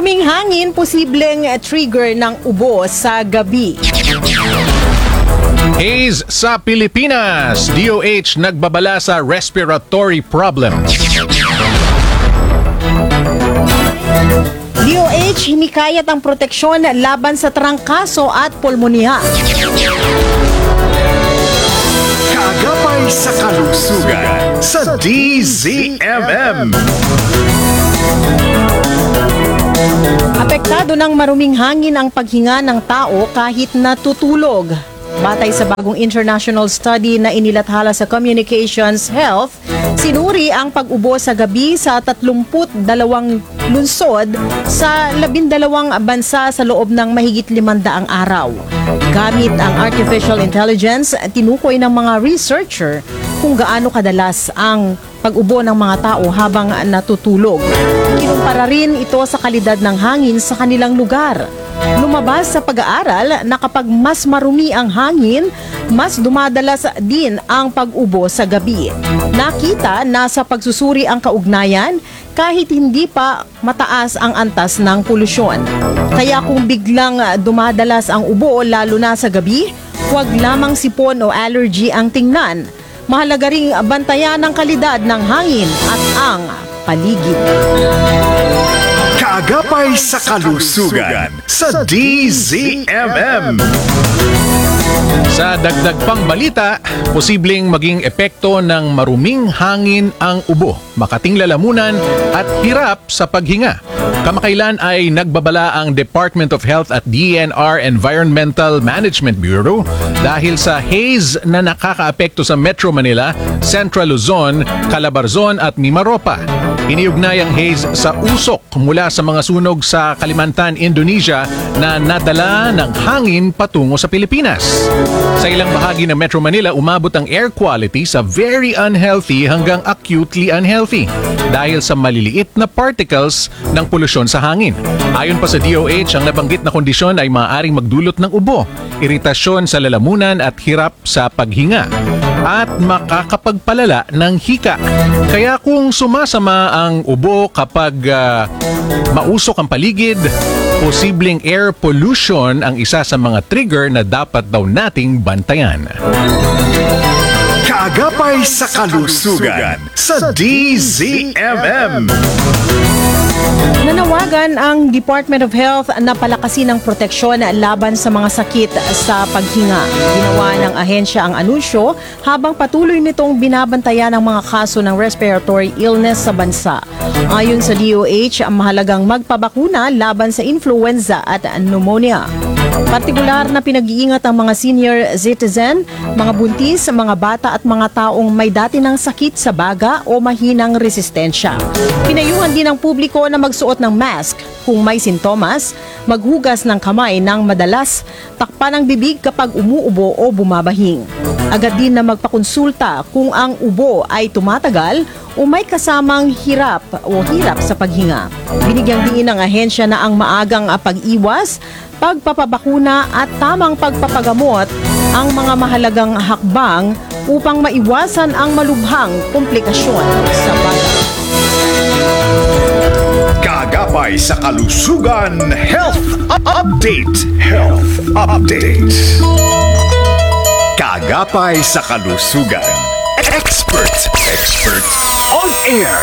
Maruming hangin, posibleng trigger ng ubo sa gabi. Haze sa Pilipinas. DOH nagbabala sa respiratory problems. DOH hinikayat ang proteksyon laban sa trangkaso at pulmonya. Kaagapay sa kalusugan sa DZMM. Apektado ng maruming hangin ang paghinga ng tao kahit natutulog. Batay sa bagong international study na inilathala sa Communications Health, sinuri ang pag-ubo sa gabi sa 32 lungsod sa 12 bansa sa loob ng mahigit 500 araw. Gamit ang artificial intelligence, tinukoy ng mga researcher kung gaano kadalas ang pag-ubo ng mga tao habang natutulog. Kinumpara rin ito sa kalidad ng hangin sa kanilang lugar. Lumabas sa pag-aaral na kapag mas marumi ang hangin, mas dumadalas din ang pag-ubo sa gabi. Nakita na sa pagsusuri ang kaugnayan kahit hindi pa mataas ang antas ng polusyon. Kaya kung biglang dumadalas ang ubo lalo na sa gabi, huwag lamang sipon o allergy ang tingnan. Mahalaga ring bantayan ang kalidad ng hangin at ang paligid. Kaagapay sa kalusugan sa DZMM. Sa dagdag pang balita, posibleng maging epekto ng maruming hangin ang ubo, makating lalamunan at hirap sa paghinga. Kamakailan ay nagbabala ang Department of Health at DENR Environmental Management Bureau dahil sa haze na nakakaapekto sa Metro Manila, Central Luzon, Calabarzon at Mimaropa. Iniugnay ang haze sa usok mula sa mga sunog sa Kalimantan, Indonesia na nadala ng hangin patungo sa Pilipinas. Sa ilang bahagi ng Metro Manila, umabot ang air quality sa very unhealthy hanggang acutely unhealthy dahil sa maliliit na particles ng polusyon sa hangin. Ayon pa sa DOH, ang nabanggit na kondisyon ay maaaring magdulot ng ubo, iritasyon sa lalamunan at hirap sa paghinga at makakapagpalala ng hika. Kaya kung sumasama ang ubo kapag mausok ang paligid, posibleng air pollution ang isa sa mga trigger na dapat daw nating bantayan. Kaagapay sa kalusugan sa DZMM. Nanawagan ang Department of Health na palakasin ang proteksyon laban sa mga sakit sa paghinga. Ginawa ng ahensya ang anunsyo habang patuloy nitong binabantayan ang mga kaso ng respiratory illness sa bansa. Ayon sa DOH, ang mahalagang magpabakuna laban sa influenza at pneumonia. Partikular na pinag-iingat ang mga senior citizen, mga buntis, mga bata at mga taong may dati ng sakit sa baga o mahinang resistensya. Pinayuhan din ng publiko na magsuot ng mask kung may sintomas, maghugas ng kamay ng madalas, takpan ang bibig kapag umuubo o bumabahing. Agad din na magpakonsulta kung ang ubo ay tumatagal o may kasamang hirap sa paghinga. Binigyang diin ng ahensya na ang maagang pag-iwas, pagpapabakuna at tamang pagpapagamot ang mga mahalagang hakbang upang maiwasan ang malubhang komplikasyon sa baga. Kaagapay sa kalusugan, Health Update. Health Update. Kaagapay sa kalusugan. Expert on air.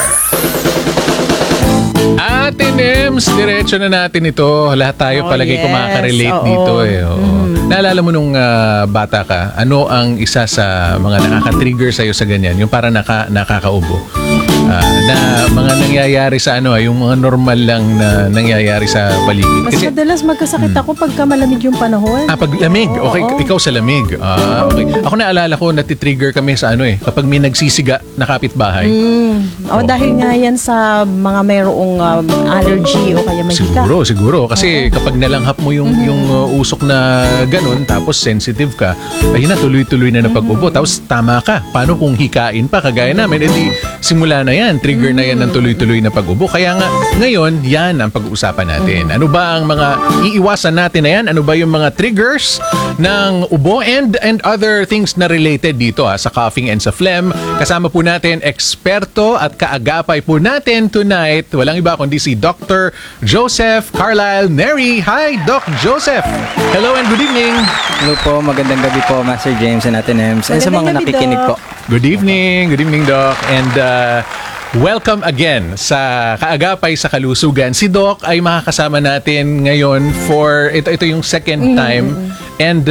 Ate Nems, diretso na natin ito. Lahat tayo palagi yes. kumaka-relate Oo. dito eh. Naalala mo nung bata ka, ano ang isa sa mga nakaka-trigger sa'yo sa ganyan? Yung parang nakakaubo. Na mga nangyayari sa yung mga normal lang na nangyayari sa paligid. Mas madalas magkasakit ako pagka malamig yung panahon. Pag lamig. Okay, Oo. ikaw sa lamig. Okay. Ako naalala ko, natitrigger kami sa kapag may nagsisiga na kapitbahay. Dahil nga yan sa mga mayroong allergy o kaya may hika. Siguro. Kasi kapag nalanghap mo yung usok na ganun, tapos sensitive ka, ayun na, tuloy-tuloy na napag-ubo. Tapos tama ka. Paano kung hikain pa, kagaya namin? Hindi, simula na yan, trigger na yan ng tuloy-tuloy na pag-ubo. Kaya nga, ngayon, yan ang pag-uusapan natin. Ano ba ang mga iiwasan natin na yan? Ano ba yung mga triggers ng ubo and other things na related dito sa coughing and sa phlegm? Kasama po natin, eksperto at kaagapay po natin tonight. Walang iba kundi si Dr. Joseph Carlisle Neri. Hi, Doc Joseph! Hello and good evening! Hello po, magandang gabi po, Master James and Ate Nems. And sa mga Magandang gabi, nakikinig Doc. po. Good evening, Doc. And welcome again sa Kaagapay sa Kalusugan. Si Doc ay makakasama natin ngayon for, ito yung second time. And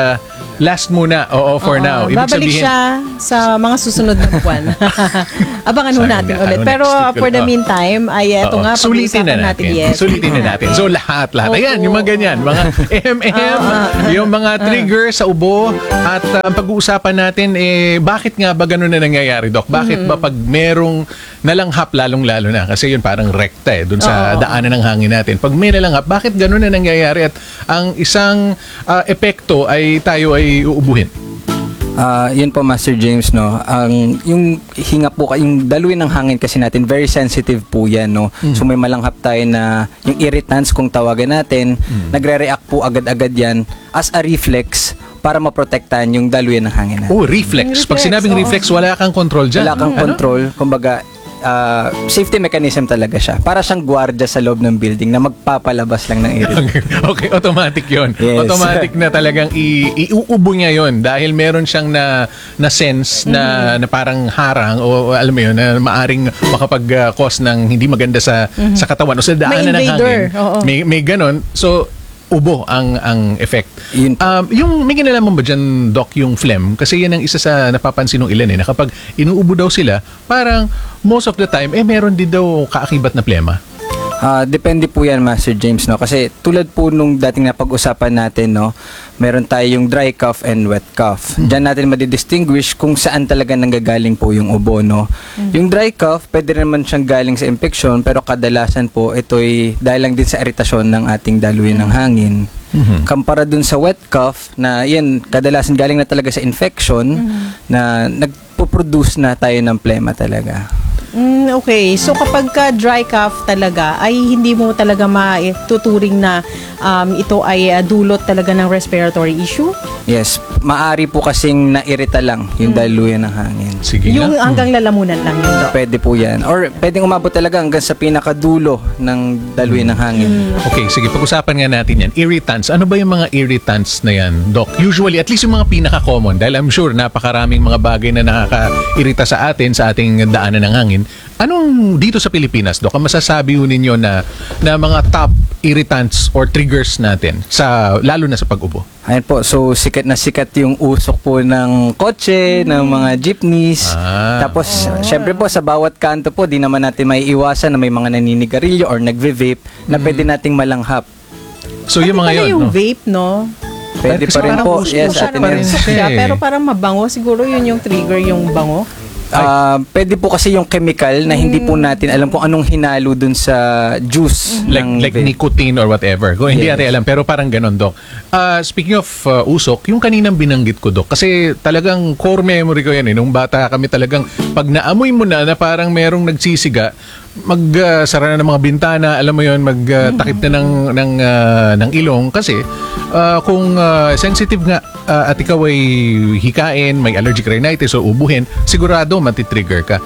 last muna, for now. Ibig Babalik sabihin, siya sa mga susunod na buwan. Abangan ho Sayang natin nga, ulit. Pero next week for the ulit. meantime, ay ito nga, sulitin na natin. Yes. Sulitin na natin. So lahat. Ayan, yung mga ganyan. Mga yung mga trigger sa ubo. At ang pag-uusapan natin, bakit nga ba ganun na nangyayari, Doc? Bakit ba pag merong nalanghap, lalong-lalo na? Kasi yun parang rekta dun sa daanan ng hangin natin. Pag may nalanghap, bakit ganun na nangyayari? At ang isang epekto ay tayo ay uubuhin. Yun po, Master James, no. Yung hinga po, yung daluin ng hangin kasi natin, very sensitive po yan, no. So may malanghap tayo na yung irritants kung tawagan natin, nagre-react po agad-agad yan as a reflex para maprotektahan yung daluin ng hangin natin. Oh, reflex. Pag Reflex, sinabing reflex, wala kang control dyan. Wala kang control, kumbaga, safety mechanism talaga siya. Para siyang gwardiya sa loob ng building na magpapalabas lang ng irritant. Okay, automatic yun. Yes. Automatic na talagang iuubo niya yun dahil meron siyang na sense na parang harang o alam mo yun, na maaring makapag-cause ng hindi maganda sa katawan o sa daanan ng invader. hangin. Oo. May ganon. So, ubo ang effect. Yun. Yung may kinalaman ba dyan, Doc, yung phlegm? Kasi yan ang isa sa napapansin ng ilan na kapag inuubo daw sila, parang most of the time, meron din daw kaakibat na plema. Depende po yan, Master James, no? Kasi tulad po nung dating napag-usapan natin, no, meron tayong dry cough and wet cough. Diyan natin madidistinguish kung saan talaga nanggagaling po yung ubo, no? Yung dry cough, pwede naman siyang galing sa infection, pero kadalasan po ito'y dahil lang din sa iritasyon ng ating daluyan ng hangin. Kumpara dun sa wet cough, na yan, kadalasan galing na talaga sa infection, na nagpo-produce na tayo ng plema talaga. Okay. So kapag ka dry cough talaga, ay hindi mo talaga matuturing na ito ay dulot talaga ng respiratory issue? Yes, maari po kasing nairita lang yung daluyan ng hangin. Sige Yung nga. hanggang lalamunan lang yun, Doc. Pwede po yan. Or pwedeng umabot talaga hanggang sa pinakadulo ng daluyan ng hangin. Okay, sige, pag-usapan nga natin yan. Irritants. Ano ba yung mga irritants na yan, Doc? Usually, at least yung mga pinaka-common. Dahil I'm sure napakaraming mga bagay na nakaka-irita sa atin, sa ating daanan ng hangin. Anong dito sa Pilipinas, Doc, ang masasabi ho ninyo na mga top irritants or triggers natin, lalo na sa pag-ubo? Ayan po, so sikat na sikat yung usok po ng kotse, ng mga jeepneys. Tapos, syempre po, sa bawat kanto po, di naman natin may iwasan na may mga naninigarilyo or nagve-vape na pwede nating malanghap. So yung mga Pati pala yun, yung no? vape, no? Pwede Kasi pa rin parang po. usok Yes, pa Ate rin Nels. siya. Siya, eh. pero parang mabango. Siguro yun yung trigger, yung bango. Pwede po kasi yung chemical na hindi po natin alam kung anong hinalo dun sa juice ng Like vape. nicotine or whatever. Kung hindi Yes. natin alam, pero parang ganon, Doc. Speaking of usok, yung kaninang binanggit ko, Doc, kasi talagang core memory ko yan nung bata kami talagang pag naamoy mo na parang merong nagsisiga, magsara na ng mga bintana, alam mo yon, magtakip na ng ilong kasi kung sensitive nga at ikaw ay hikain, may allergic rhinitis o ubuhin, sigurado matitrigger ka.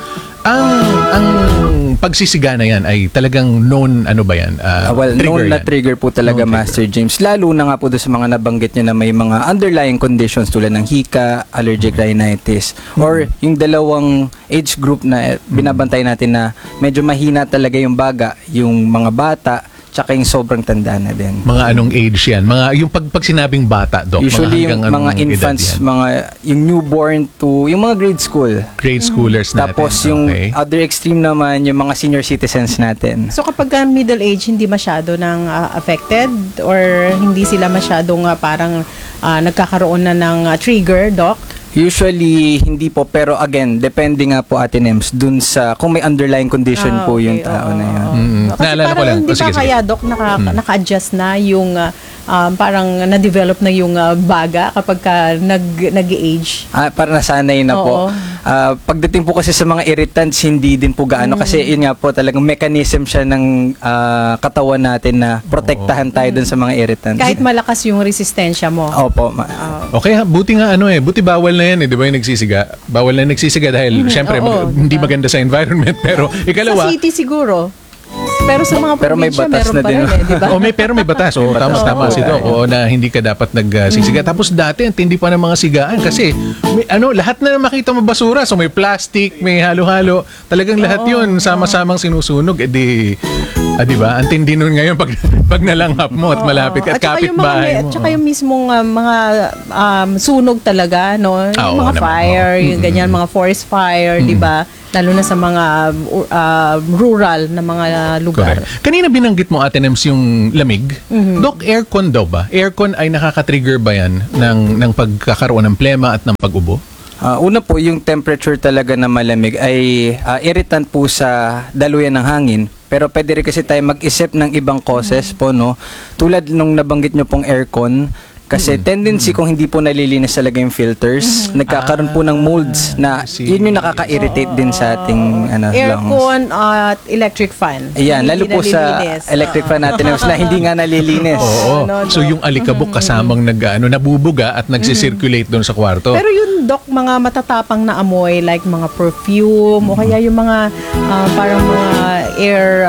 Ang pagsisiga na yan ay talagang known, ano ba yan? Well, known na trigger po talaga, Known Master James. Lalo na nga po doon sa mga nabanggit nyo na may mga underlying conditions tulad ng hika, allergic rhinitis, or yung dalawang age group na binabantay natin na medyo mahina talaga yung baga, yung mga bata, tsaka yung sobrang tanda na din. Mga anong age yan? Yung pag sinabing bata, Doc, Usually hanggang yung mga anong edad infants, yan? yung newborn to, yung mga grade school. Grade schoolers natin. Tapos yung Okay. other extreme naman, yung mga senior citizens natin. So kapag middle age, hindi masyado nang affected or hindi sila masyadong parang nagkakaroon na ng trigger, Doc? Usually, hindi po. Pero again, depende nga po, Ate Nems, dun sa kung may underlying condition po yung tao na yan. Kasi Naalala ko parang lang. hindi Sige, ba sige. kaya, Doc, naka-adjust na yung parang na-develop na yung baga kapag ka nag-age? Para nasanay na po. Oo. Pagdating po kasi sa mga irritants, hindi din po gaano. Kasi yun nga po, talagang mechanism siya ng katawan natin na protektahan tayo dun sa mga irritants. Kahit malakas yung resistensya mo. Opo. Okay, buti nga buti bawal na yan, di ba yung nagsisiga? Bawal na yung nagsisiga dahil syempre Oo, hindi diba? maganda sa environment, pero ikalawa, Sa city siguro. Pero sa mga Pero may probinsya, batas meron na pa din. rin di ba? pero may batas. Tama si Doc. Na hindi ka dapat nagsisiga. Tapos dati, ang tindi pa ng mga sigaan kasi may, lahat na makita mo basura. So may plastic, may halo-halo. Talagang lahat yun sama-samang sinusunog. Di ba? Ang tindi nun ngayon pag nalanghap mo at malapit ka at saka yung kapitbahay mo. At saka yung mismong mga sunog talaga, no? Yung Oo mga naman, fire, yung ganyan, mga forest fire, di ba? Lalo na sa mga rural na mga lugar. Correct. Kanina binanggit mo, Ate Nems, yung lamig. Doc, aircon daw ba? Aircon ay nakaka-trigger ba yan ng pagkakaroon ng plema at ng pag-ubo? Una po, yung temperature talaga na malamig ay irritant po sa daluyan ng hangin. Pero pwede rin kasi tayo mag-isip ng ibang causes po, no? Tulad nung nabanggit nyo pong aircon, kasi tendency kung hindi po nalilinis talaga yung filters, nagkakaroon po ng molds na yun yung nakaka-irritate din sa ating lungs. Aircon at electric fan. Ayan, Hindi lalo po sa nalilinis. electric fan natin na hindi nga nalilinis. Oo. No. So yung alikabok kasamang nabubuga at nagsisirculate doon sa kwarto. Pero yun, Doc, mga matatapang na amoy like mga perfume o kaya yung mga parang mga air,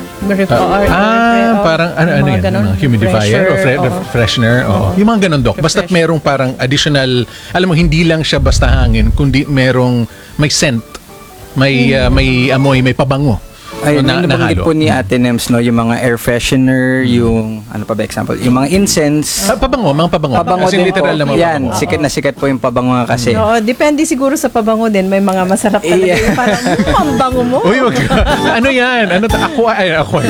parang yan? Mga humidifier o freshener. Oo. Yung mga ganun, Doc. Basta't merong parang additional, alam mo, hindi lang siya basta hangin, kundi may scent, may amoy, may pabango. Ayun, na nabanggit halo. po ni Ate Nems, no, yung mga air freshener, yung, ano pa ba example, yung mga incense. Mga pabango. Pabango As in din literal po. na mga Yan, pabango. sikat na sikat po yung pabango nga kasi. No, depende siguro sa pabango din. May mga masarap talaga. Yeah. Yung parang, ang bango mo. Uy, wag ka. Ano yan? Aqua.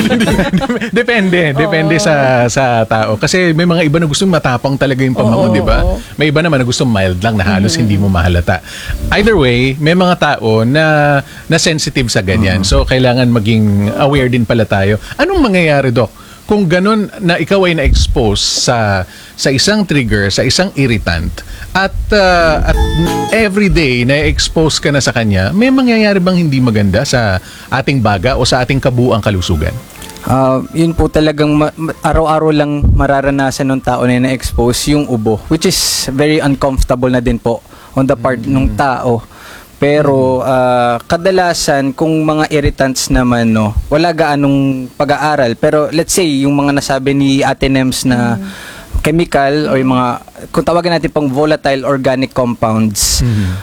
Depende sa tao. Kasi may mga iba na gusto matapang talaga yung pabango, di ba? May iba naman na gusto mild lang, na halos hindi mo mahalata. Either way, may mga tao na sensitive sa ganyan. So, kailangan maging aware din pala tayo. Anong mangyayari, Doc? Kung ganun na ikaw ay na-expose sa isang trigger, sa isang irritant, at everyday na-expose ka na sa kanya, may mangyayari bang hindi maganda sa ating baga o sa ating kabuuang kalusugan? Yun po talagang araw-araw lang mararanasan ng tao na na-expose yung ubo, which is very uncomfortable na din po on the part ng tao. Pero kadalasan kung mga irritants naman, no, wala gaanong pag-aaral. Pero let's say yung mga nasabi ni Ate Nems na chemical o yung mga, kung tawagan natin pang volatile organic compounds,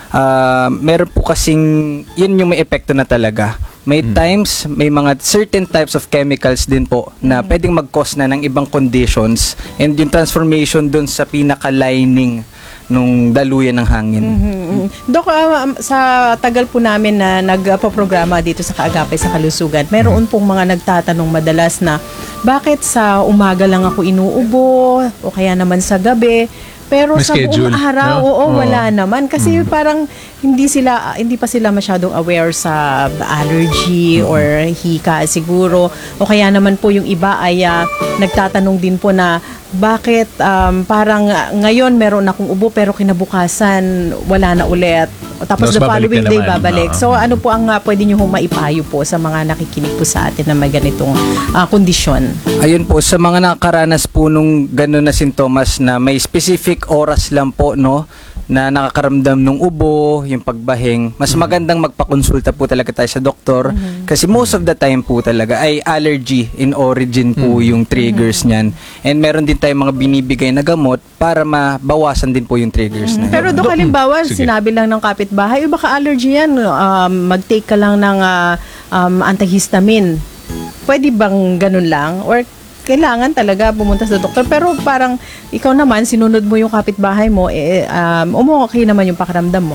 meron po kasing yun yung may epekto na talaga. May times, may mga certain types of chemicals din po na pwedeng mag-cause na ng ibang conditions, and yung transformation dun sa pinaka-lining nung daluyan ng hangin. Dok, sa tagal po namin na nagpo-programa dito sa Kaagapay sa Kalusugan, meron pong mga nagtatanong madalas na bakit sa umaga lang ako inuubo o kaya naman sa gabi, pero May sa schedule, buong araw, no? wala naman. Kasi parang hindi pa sila masyadong aware sa allergy or hika siguro. O kaya naman po yung iba ay nagtatanong din po na bakit parang ngayon meron akong ubo pero kinabukasan wala na ulit. Tapos Tapos the babalik following na day naman. babalik. So ano po ang pwede nyo maipayo po sa mga nakikinig po sa atin na may ganitong kondisyon? Ayun po, sa mga nakakaranas po nung gano'n na sintomas na may specific oras lang po, no, na nakakaramdam ng ubo, yung pagbahing, mas magandang magpakonsulta po talaga tayo sa doktor kasi most of the time po talaga ay allergy in origin po yung triggers niyan. And meron din tayong mga binibigay na gamot para mabawasan din po yung triggers na yun. Pero Dok, halimbawa, Sige. sinabi lang ng kapitbahay, baka allergy yan, mag-take ka lang ng antihistamine. Pwede bang ganun lang? Or kailangan talaga pumunta sa doktor? Pero parang ikaw naman, sinunod mo yung kapitbahay mo, okay naman yung pakiramdam mo.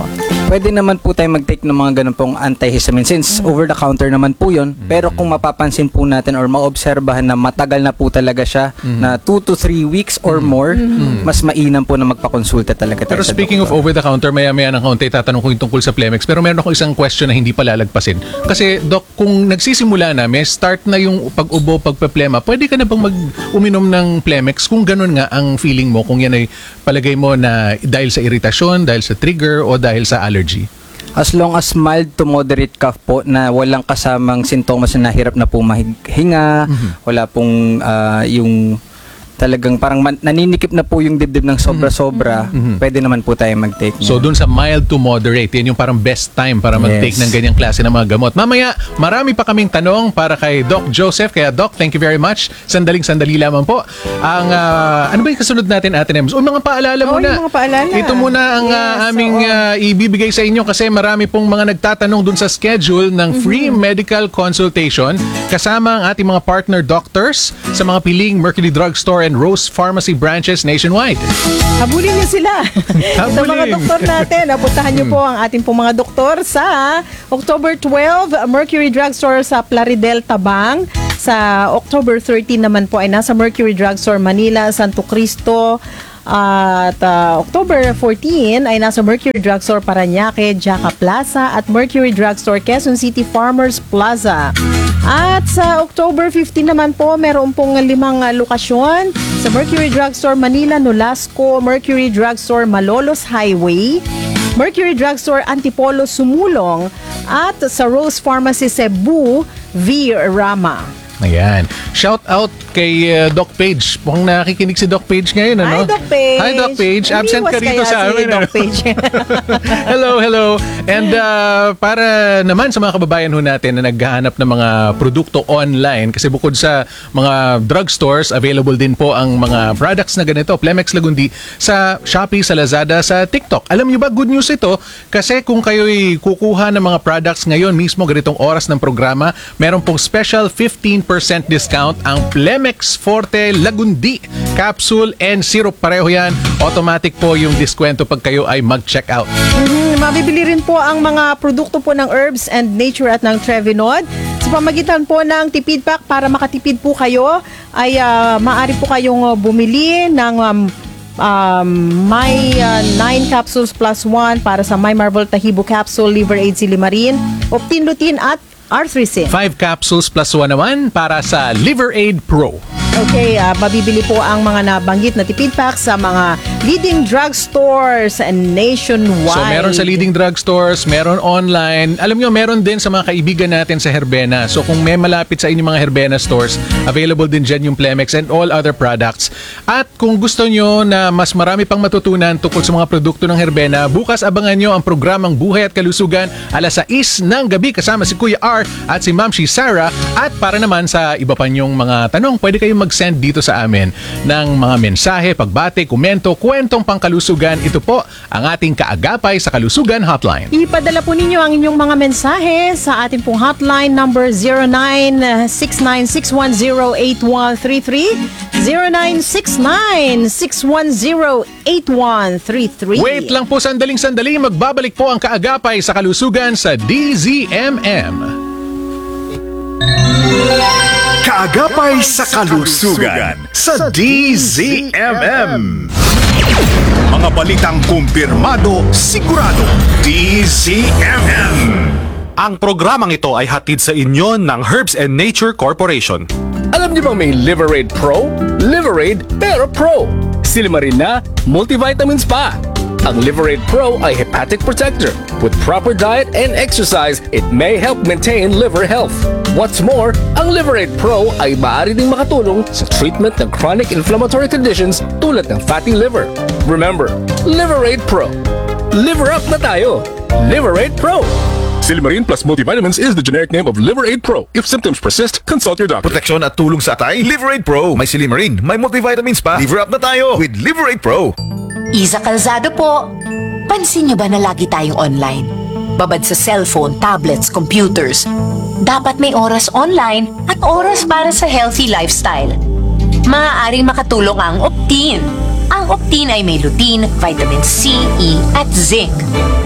Pwede naman po tayo mag-take ng mga ganun pong antihistamine since over-the-counter naman po yun. Pero kung mapapansin po natin or maobserbahan na matagal na po talaga siya, na 2 to 3 weeks or more, mas mainam po na magpakonsulta talaga tayo Pero sa speaking of doktor. over-the-counter, maya-maya ng kaunti, tatanong ko yung tungkol sa Plemex. Pero meron ako isang question na hindi pa lalagpasin. Kasi, Doc, kung nagsisimula na, may start na yung pag-ubo, pagpaplema, pwede ka na bang uminom ng Plemex kung ganun nga ang feeling mo, kung yan ay palagay mo na dahil sa iritasyon, dahil sa trigger, o dahil sa allergy? As long as mild to moderate cough po na walang kasamang sintomas na nahirap na po mahinga, wala pong yung talagang parang naninikip na po yung dibdib ng sobra-sobra, pwede naman po tayo mag-take niya. So, dun sa mild to moderate, yan yung parang best time para mag-take Yes. ng ganyang klase ng mga gamot. Mamaya, marami pa kaming tanong para kay Doc Joseph. Kaya, Doc, thank you very much. Sandaling-sandali lamang po. Ang, ano ba yung kasunod natin, Ate Nems? O, mga paalala Oo, muna. yung mga paalala. Ito muna ang Yes, aming oo. ibibigay sa inyo kasi marami pong mga nagtatanong dun sa schedule ng free medical consultation kasama ang ating mga partner doctors sa mga piling Mercury Drugstore and Rose Pharmacy branches nationwide. Habulin niyo sila. Ito mga Habulin. doktor natin. Puntahan niyo po ang ating pong mga doktor sa October 12, Mercury Drugstore sa Plaridel, Tabang. Sa October 13 naman po ay nasa Mercury Drugstore Manila, Santo Cristo. At October 14 ay nasa Mercury Drugstore Parañaque, Jaca Plaza at Mercury Drugstore Quezon City Farmers Plaza. At sa October 15 naman po, meron pong 5 lokasyon sa Mercury Drugstore Manila, Nolasco, Mercury Drugstore Malolos Highway, Mercury Drugstore Antipolo Sumulong at sa Rose Pharmacy Cebu, V. Rama. Ayan. Shout out kay Doc Page. Mukhang nakikinig si Doc Page ngayon, ano? Hi, Doc Page. Hi, Doc Page. Absent Umiwas ka rito kaya sa si amin. Doc ano? Page. Hello. And para naman sa mga kababayan ho natin na naghahanap ng mga produkto online, kasi bukod sa mga drugstores, available din po ang mga products na ganito, Plemex Lagundi, sa Shopee, sa Lazada, sa TikTok. Alam niyo ba, good news ito, kasi kung kayo'y kukuha ng mga products ngayon, mismo ganitong oras ng programa, meron pong special 15% discount ang Plemex Forte Lagundi. Capsule and syrup, pareho yan. Automatic po yung diskwento pag kayo ay mag-check out. Mabibili rin po ang mga produkto po ng Herbs and Nature at ng Trevinod. Sa pamagitan po ng tipid pack, para makatipid po kayo, ay maaari po kayong bumili ng may 9 capsules plus 1 para sa My Marvel Tahibo Capsule, Liver Aid Silimarin, Optin Lutein at Arthrisin. 5 capsules plus 1 naman para sa Liver Aid Pro. Okay, mabibili po ang mga nabanggit na tipid pack sa mga leading drugstores nationwide. So meron sa leading drugstores, meron online. Alam nyo, meron din sa mga kaibigan natin sa Herbena. So kung may malapit sa inyong mga Herbena stores, available din dyan yung Plemex and all other products. At kung gusto nyo na mas marami pang matutunan tungkol sa mga produkto ng Herbena, bukas abangan nyo ang programang Buhay at Kalusugan alas 6 ng gabi kasama si Kuya R at si Ma'am si Sarah. At para naman sa iba pa nyong mga tanong, pwede kayong mag-send dito sa amin ng mga mensahe, pagbate, komento, kwentong pangkalusugan. Ito po ang ating kaagapay sa Kalusugan Hotline. Ipadala po ninyo ang inyong mga mensahe sa ating pong hotline number 0969-610-8133, 0969-610-8133. Wait lang po sandaling-sandali, magbabalik po ang kaagapay sa Kalusugan sa DZMM. Kaagapay sa kalusugan sa DZMM. Mga balitang kumpirmado, sigurado. DZMM. Ang programang ito ay hatid sa inyo ng Herbs and Nature Corporation. Alam niyo bang may Liver Aid Pro? Liver Aid pero Pro. Silimarin na, multivitamins pa. Ang Liver Aid Pro ay hepatic protector. With proper diet and exercise, it may help maintain liver health. What's more, ang Liver Aid Pro ay maaari ding makatulong sa treatment ng chronic inflammatory conditions tulad ng fatty liver. Remember, Liver Aid Pro. Liver up na tayo. Liver Aid Pro. Silimarin plus multivitamins is the generic name of Liver Aid Pro. If symptoms persist, consult your doctor. Proteksyon at tulong sa atay, Liver Aid Pro. May Silimarin, may multivitamins pa. Liver up na tayo with Liver Aid Pro. Isa Calzado po. Pansin niyo ba na lagi tayong online? Babad sa cellphone, tablets, computers. Dapat may oras online at oras para sa healthy lifestyle. Maaaring makatulong ang Optin. Ang Optin ay may lutein, vitamin C, E at zinc.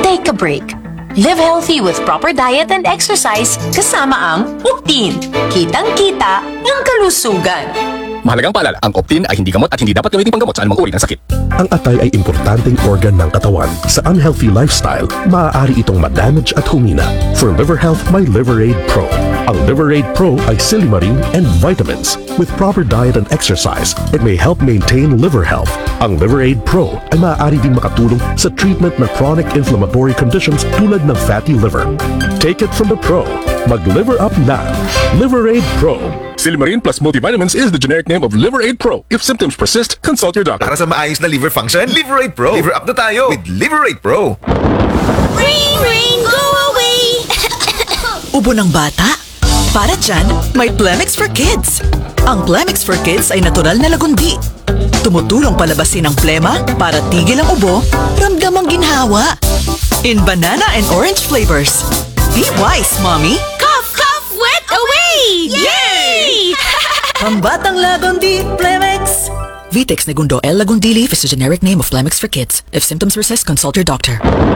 Take a break. Live healthy with proper diet and exercise kasama ang Optin. Kitang-kita ng kalusugan. Mahalagang paalala, ang Optin ay hindi gamot at hindi dapat gamitin panggamot sa anumang uri ng sakit. Ang atay ay importanteng organ ng katawan. Sa unhealthy lifestyle, maaari itong ma-damage at humina. For liver health, may Liveraid Pro. Ang Liveraid Pro ay silimarin and vitamins. With proper diet and exercise, it may help maintain liver health. Ang Liveraid Pro ay maaari din makatulong sa treatment ng chronic inflammatory conditions tulad ng fatty liver. Take it from the pro. Mag-liver up na. Liveraid Pro. Silimarin plus multivitamins is the generic name of Liveraid Pro. If symptoms persist, consult your doctor. Para sa maayos na liver function, Liverate Pro. Liver up na tayo with Liverate Pro. Rain, rain, go away! Ubo ng bata? Para dyan, may Plemix for Kids. Ang Plemix for Kids ay natural na lagundi. Tumutulong palabasin ang plema para tigil ang ubo, ramdam ang ginhawa. In banana and orange flavors. Be wise, Mommy! Cough, cough, wet away! Yay! Pambatang lagundi, Plemix! Vitex Negundo L. Lagundi Leaf is the generic name of Plemix for Kids. If symptoms persist, consult your doctor.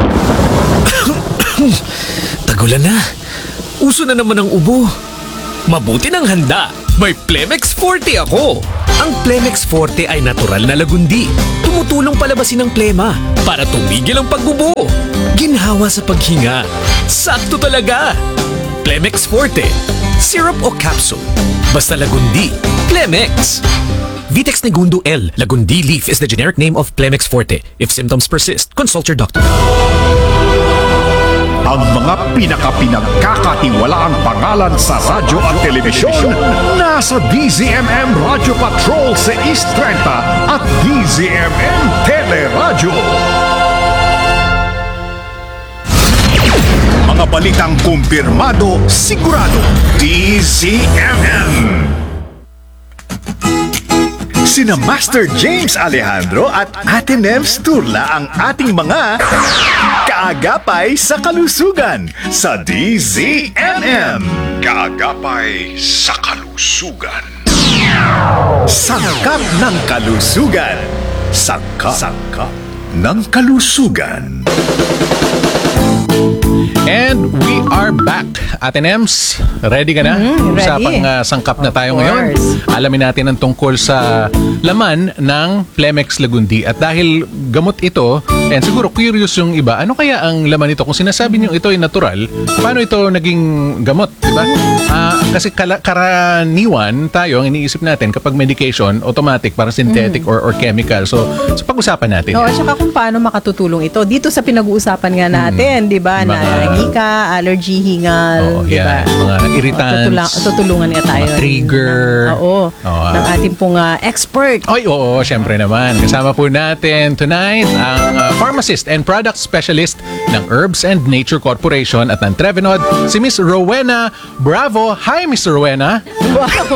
Tagulan na. Uso na naman ang ubo. Mabuti ng handa. May Plemex Forte ako. Ang Plemex Forte ay natural na lagundi. Tumutulong palabasin ang plema para tumigil ang pagbubo. Ginhawa sa paghinga. Sakto talaga. Plemex Forte. Syrup o capsule. Basta lagundi. Plemex. Vitex Negundo L. Lagundi Leaf is the generic name of Plemex Forte. If symptoms persist, consult your doctor. Ang mga pinakapinagkakatiwalaang pangalan sa radyo at telebisyon nasa DZMM Radio Patrol sa East 30 at DZMM Teleradyo. Mga balitang kumpirmado, sigurado, DZMM. Sina Master James Alejandro at Ate Nems Turla ang ating mga kaagapay sa kalusugan sa DZMM. Kaagapay sa kalusugan. Sangkap ng kalusugan. Sangkap ng kalusugan. And we are back. Ate Nems, ready ka na? Ready. Usapang sangkap na tayo ngayon. Alamin natin ang tungkol sa laman ng Plemex Lagundi. At dahil gamot ito, and siguro curious yung iba, ano kaya ang laman nito? Kung sinasabi niyo ito ay natural, paano ito naging gamot? Diba? Kasi karaniwan tayo, ang iniisip natin, kapag medication, automatic, para synthetic or chemical. So pag-usapan natin. At saka kung paano makatutulong ito. Dito sa pinag-uusapan nga natin, di ba? Na hika, allergy, hingal, di ba? Mga irritants. Tutulungan niya tayo. Mga trigger. Ng ating pong expert. Ay, oo, syempre naman. Kasama po natin tonight ang pharmacist and product specialist ng Herbs and Nature Corporation at ng Trevenod, si Miss Rowena Bravo. Hi, Miss Rowena. Wow.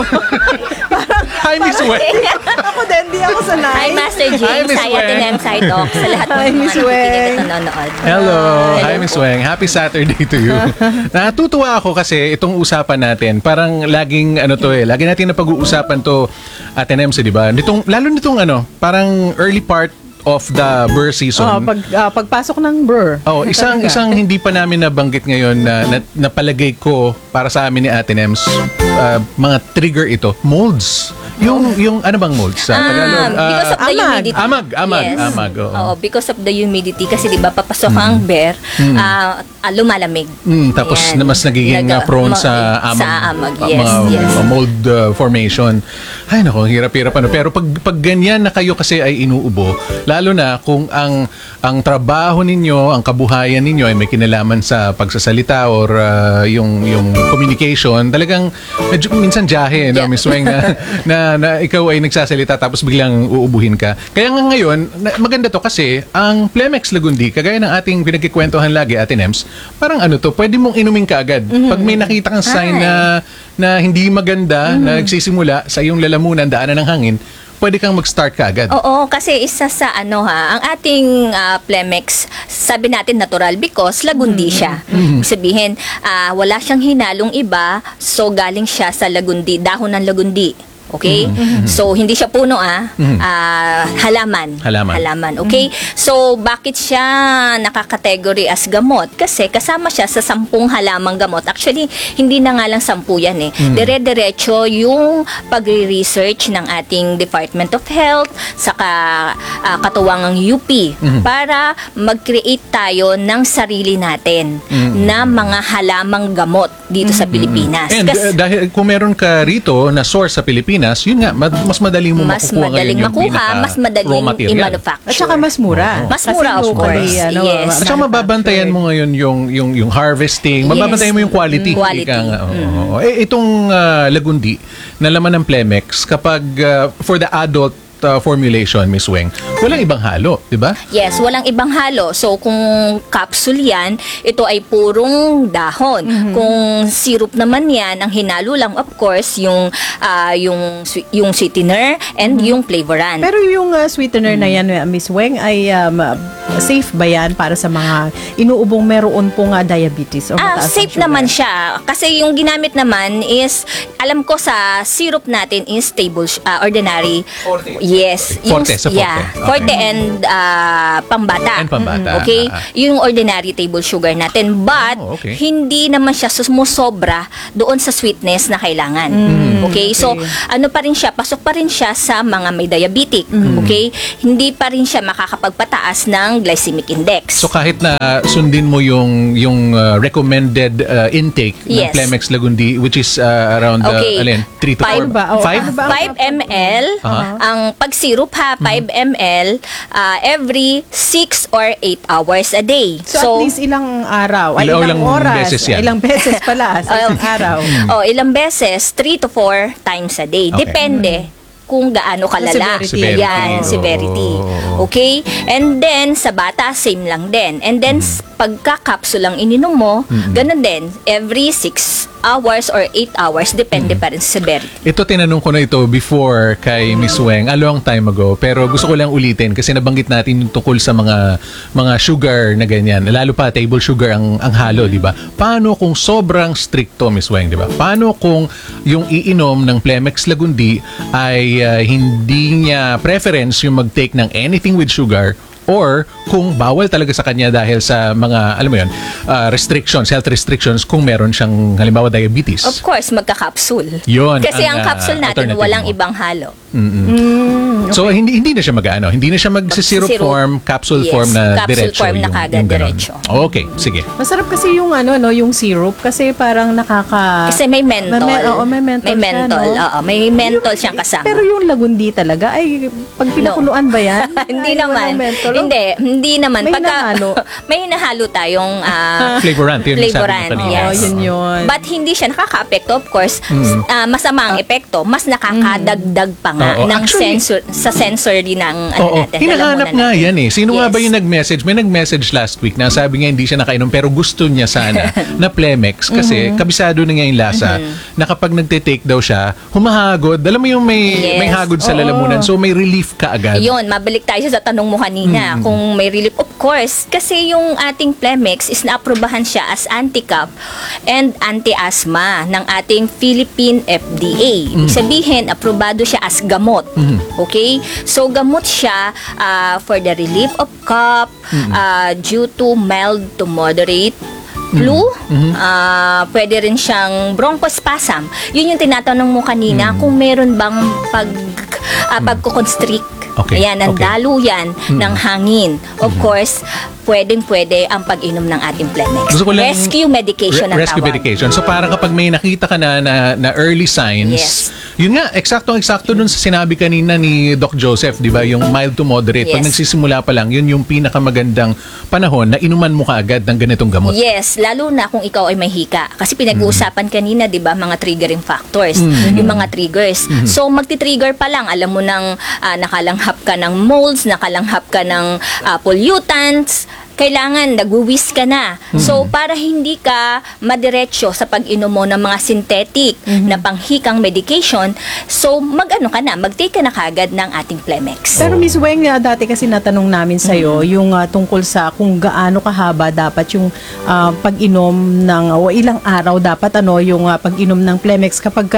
Hi, Miss Weng. Ako din, di ako sanay. Hi, Master James. Hi, Miss Hi, Weng. Ate Nems. Hi, Doc. Sa lahat Hi, ng Miss mga Weng. nakikinig at nanonood. Hello. Hi, Miss Weng. Happy Saturday to you. Natutuwa ako kasi itong usapan natin, parang laging lagi natin napag-uusapan to, Ate Nems, di ba? Lalo nitong parang early part of the burr season. Pagpasok ng burr. Isang hindi pa namin nabanggit ngayon na napalagay ko para sa amin ni Ate Nems, mga trigger ito, molds. Yung ano bang molds sa Tagalog? Because of the humidity. Amag. Oo, because of the humidity. Kasi di ba papasok ang bear, lumalamig. Tapos mas nagiging prone sa amag. Sa amag, yes. Mold formation. Ay nako, hirap-hirap Pero pag ganyan na kayo kasi ay inuubo, lalo na kung ang trabaho ninyo, ang kabuhayan ninyo ay may kinalaman sa pagsasalita or yung communication, talagang medyo minsan jahe, no, Miss Weng, na ikaw ay nagsasalita tapos biglang uubuhin ka. Kaya nga ngayon, maganda to kasi ang Plemex Lagundi, kagaya ng ating pinagkikwentuhan lagi, Ate Nems, parang pwede mong inumin ka agad. Pag may nakita kang sign na hindi maganda, na nagsisimula sa iyong lalamunan, daanan ng hangin, pwede kang mag-start ka agad. Oo, kasi isa sa ang ating Plemex, sabi natin natural because lagundi siya. Sabihin, wala siyang hinalong iba, so galing siya sa lagundi, dahon ng lagundi. Okay? So, hindi siya puno halaman. Halaman. Okay? So, bakit siya nakakategory as gamot? Kasi kasama siya sa 10 halamang gamot. Actually, hindi na nga lang 10 yan eh. Dire-diretso yung pagre-research ng ating Department of Health sa katuwangang UP para mag-create tayo ng sarili natin na mga halamang gamot dito sa Pilipinas. And dahil kung meron ka rito na source sa Pilipinas, yun nga, mas madali mo mas makukuha madaling ngayon yung makuha, mas raw madaling material. i-manufacture. At saka mas mura. Mas mura, of course. Yes. At saka mababantayan mo ngayon yung harvesting, mababantayan mo yung quality. Quality. Ika nga, itong Lagundi na laman ng Plemex, kapag for the adult formulation, Miss Weng, walang ibang halo, di ba? Yes, walang ibang halo. So, kung capsule yan, ito ay purong dahon. Kung syrup naman yan, ang hinalo lang, of course, yung sweetener and yung flavorant. Pero yung sweetener na yan, Miss Weng, ay safe ba yan para sa mga inuubong meron pong diabetes? O mataas ang Safe sugar? naman siya. Kasi yung ginamit naman is, alam ko sa syrup natin is ordinary. Yes. Forte, sa forte. Yeah. Okay. Forte and pambata. And pambata. Okay? Yung ordinary table sugar natin. But, okay. hindi naman siya sumusobra doon sa sweetness na kailangan. Okay? So, ano pa rin siya? Pasok pa rin siya sa mga may diabetic. Okay? Hindi pa rin siya makakapagpataas ng glycemic index. So kahit na sundin mo yung recommended intake ng Yes. Plemex Lagundi, which is around 3 to 4. 5? 5 ml ang pag-syrup 5 ml every 6 or 8 hours a day. So, at least ilang araw, ilang oras, beses yan? ilang beses pala sa isang araw. Ilang beses, 3 to 4 times a day. Okay. Depende kung gaano kalala. Severity. Yan, severity. Okay? And then, sa bata, same lang din. And then, pagka-capsule lang ininom mo, ganun din. Every 6 hours or 8 hours, depende pa rin sa severity. Ito, tinanong ko na ito before kay Miss Weng a long time ago, pero gusto ko lang ulitin kasi nabanggit natin yung tungkol sa mga sugar na ganyan, lalo pa table sugar ang halo, di ba? Paano kung sobrang stricto, Miss Weng, di ba? Paano kung yung iinom ng Plemex Lagundi ay hindi niya preference yung mag-take ng anything with sugar, or kung bawal talaga sa kanya dahil sa mga, alam mo yun, restrictions, health restrictions, kung meron siyang, halimbawa, diabetes. Of course, magka-capsule. Yun Kasi ang capsule natin, alternative walang mo. ibang halo. So hindi na siya hindi na siya mag-syrup Mag-syrup. form, capsule Yes, form na capsule diretso. form na kagad ganon. diretso. Okay, sige. Masarap kasi yung yung syrup kasi parang Kasi may mentol. may mentol. May siya, mentol. no? Oo, may mentol siyang kasama. Pero yung Lagundi talaga ay pag pinakuluan ba yan? Hindi Ay, naman. walang mentol. Hindi naman. May hinahalo. May hinahalo tayong Flavorant, yun yung sabi mo flavorant, kanina. yes. Yun. But hindi siya nakaka-apekto, of course. Masama ang epekto, mas nakakadagdag pa nga Oo, ng actually, sa sensory ng Oo, natin. hinahanap lalamunan nga natin. yan eh. Sino nga Yes. ba yung nag-message? May nag-message last week na sabi nga hindi siya nakainom pero gusto niya sana na Plemex kasi kabisado na nga yung lasa na kapag nagte-take daw siya, humahagod. Alam mo yung may Yes. hagod sa lalamunan, so may relief ka agad. Yun, mabalik tayo sa tanong mo kanina. Kung may relief, of course, kasi yung ating Plemex is naaprubahan siya as anti-cough and anti-asthma ng ating Philippine FDA. Ibig sabihin, aprobado siya as gamot. Okay? So, gamot siya for the relief of cough due to mild to moderate flu, pwede rin siyang bronchospasm. Yun yung tinatanong mo kanina, kung meron bang pagkukonstrict. Okay, Ayan, ang okay. daluyan ng hangin. Of course, pwedeng-pwede ang pag-inom ng ating Plemex. Gusto ko lang- Rescue medication ang Rescue tawag. medication. So parang kapag may nakita ka na early signs, Yes. yun nga, eksakto dun sa sinabi kanina ni Doc Joseph, di ba, yung mild to moderate. Pag Yes. nagsisimula pa lang, yun yung pinakamagandang panahon na inuman mo kaagad ng ganitong gamot. Yes, lalo na kung ikaw ay may hika. Kasi pinag-uusapan kanina, di ba, mga triggering factors. Yung mga triggers. So, magti-trigger pa lang. Alam mo nang nakalanghap ka ng molds, nakalanghap ka ng pollutants, kailangan nagwiwis ka na. So, para hindi ka madiretso sa pag-inom mo ng mga synthetic na panghikang medication, so mag-ano ka na, mag-take ka na kagad ng ating Plemex. Pero Miss Weng, dati kasi natanong namin sa'yo yung tungkol sa kung gaano kahaba dapat yung pag-inom ng o ilang araw dapat yung pag-inom ng Plemex kapag ka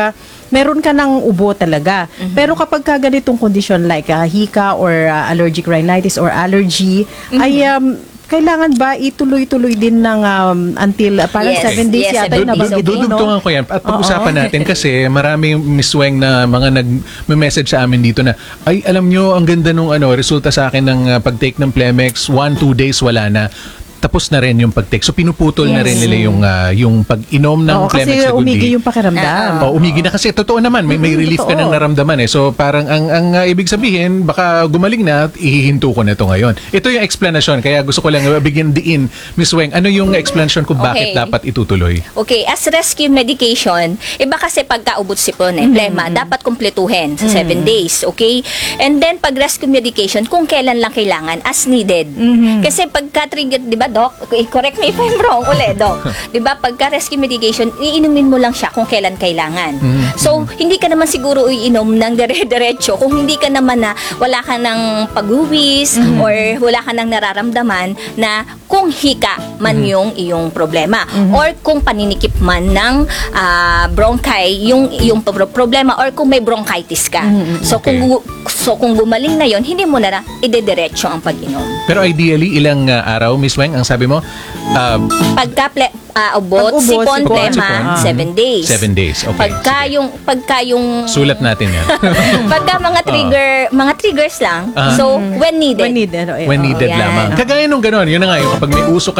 meron ka ng ubo talaga. Pero kapag ka ganitong condition like hika or allergic rhinitis or allergy, ay kailangan ba ituloy-tuloy din ng until parang 7 days yata yung nabanggit no? Dudugtungan ko yan at pag-usapan natin kasi marami Miss Weng na mga nag-message sa amin dito na ay alam nyo ang ganda nung resulta sa akin ng pag-take ng Plemex 1-2 days wala na. Tapos na rin yung pag-take. So pinuputol na rin nila yung pag-inom ng Plemex na kasi umigi yung pakiramdam. Umigi na kasi totoo naman may relief ka ng naramdaman eh. So parang ang ibig sabihin baka gumaling na at ihihinto ko na ito ngayon. Ito yung explanation kaya gusto ko lang bigyan diin Miss Weng. Ano yung explanation kung bakit dapat itutuloy? Okay, as rescue medication, iba kasi pagkaubot sipon plema, dapat kumpletuhin sa 7 days, okay? And then pag rescue medication, kung kailan lang kailangan, as needed. Kasi pagka-trigger, di ba, Doc? Correct me if I'm wrong ulit, Doc. Di ba, pagka-rescue medication, iinumin mo lang siya kung kailan kailangan. So, hindi ka naman siguro iinom ng dire-diretso kung hindi ka naman na wala ka ng pag-uwis or wala ka ng nararamdaman na kung hika man yung iyong problema or kung paninikip man ng bronchi yung problema or kung may bronchitis ka. So, kung gumaling na yon, hindi mo na idediretso ang pag-inom. Pero ideally, ilang araw, Miss Weng, ang sabi mo? Ubot, sipon, plema, 7 days. 7 days, okay. Pagka yung sulat natin yan. pagka mga triggers lang. So, when needed. When needed. When needed lamang. Kagaya nung gano'n, yun na nga, yung kapag may usok